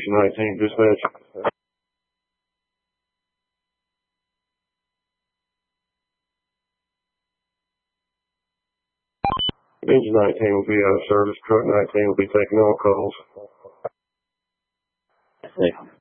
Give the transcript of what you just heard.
Station 19, dispatch. Engine 19 will be out of service. Truck 19 will be taking all calls. Thank you.